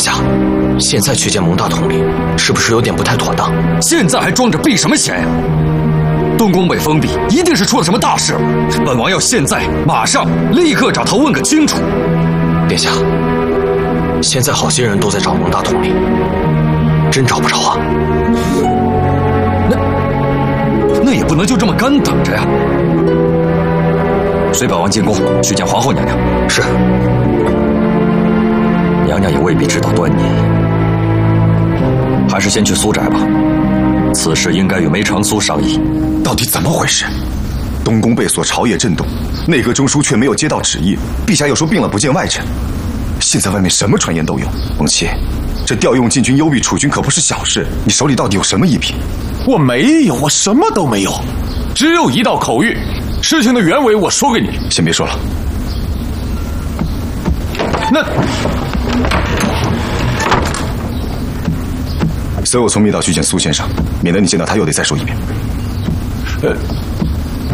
下，现在去见蒙大统领，是不是有点不太妥当？ 现在还装着避什么嫌呀？东宫被封闭，一定是出了什么大事了。本王要现在马上立刻找他问个清楚。 殿下，现在好些人都在找蒙大统领，真找不着啊。 那也不能就这么干等着呀。随本王进宫去见皇后娘娘。 是。 娘娘也未必知道端倪，还是先去苏宅吧。此事应该与梅长苏商议。 到底怎么回事？东宫被锁，朝野震动，内阁中枢却没有接到旨意。陛下又说病了不见外臣，现在外面什么传言都有。蒙七，这调用禁军幽闭储君可不是小事，你手里到底有什么一品？ 我没有，我什么都没有，只有一道口谕。事情的原委我说给你。 先别说了。 那随我从密道去见苏先生，免得你见到他又得再说一遍。